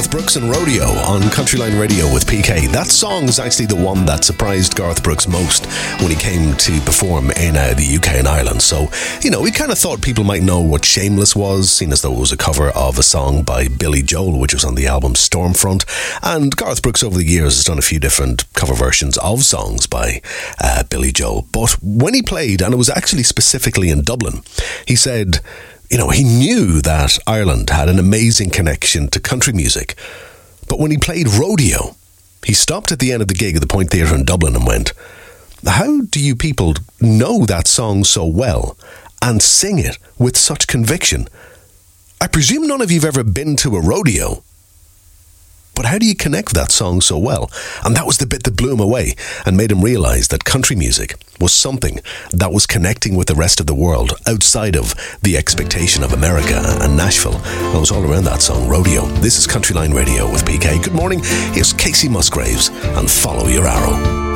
Garth Brooks and Rodeo on Countryline Radio with PK. That song is actually the one that surprised Garth Brooks most when he came to perform in the UK and Ireland. So, we kind of thought people might know what Shameless was, seen as though it was a cover of a song by Billy Joel, which was on the album Stormfront. And Garth Brooks over the years has done a few different cover versions of songs by Billy Joel. But when he played, and it was actually specifically in Dublin, he said, he knew that Ireland had an amazing connection to country music. But when he played Rodeo, he stopped at the end of the gig at the Point Theatre in Dublin and went, how do you people know that song so well and sing it with such conviction? I presume none of you've ever been to a rodeo. But how do you connect with that song so well? And that was the bit that blew him away and made him realise that country music was something that was connecting with the rest of the world outside of the expectation of America and Nashville. And it was all around that song, Rodeo. This is Countryline Radio with PK. Good morning. Here's Casey Musgraves and Follow Your Arrow.